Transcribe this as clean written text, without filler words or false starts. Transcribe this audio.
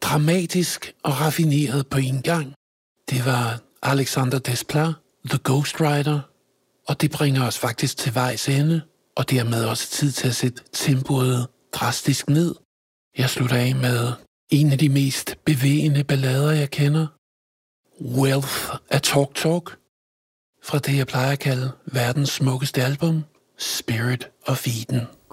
dramatisk og raffineret på en gang. Det var Alexander Desplat, The Ghost Rider, og det bringer os faktisk til vejs ende, og dermed også tid til at sætte tempoet drastisk ned. Jeg slutter af med en af de mest bevægende ballader, jeg kender. Wealth af Talk Talk, fra det jeg plejer at kalde verdens smukkeste album, Spirit of Eden.